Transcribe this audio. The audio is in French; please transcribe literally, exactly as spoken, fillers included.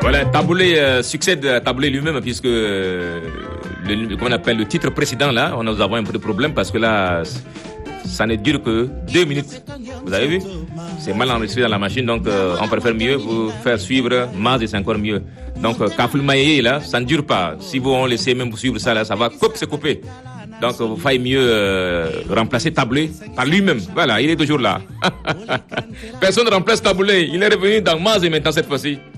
Voilà, Taboulé euh, succède à Taboulé lui-même puisque euh, le, comment on appelle, le titre précédent là, on nous avons un peu de problème parce que là, ça ne dure que deux minutes. Vous avez vu? C'est mal enregistré dans la machine, donc euh, on préfère mieux vous faire suivre Maz et c'est encore mieux. Donc euh, Kaful Maye là, ça ne dure pas. Si vous on laissez même vous suivre ça là, ça va coupe se couper. Donc il faille mieux euh, remplacer Taboulé par lui-même. Voilà, il est toujours là. Personne ne remplace Taboulé. Il est revenu dans Maz et maintenant cette fois-ci.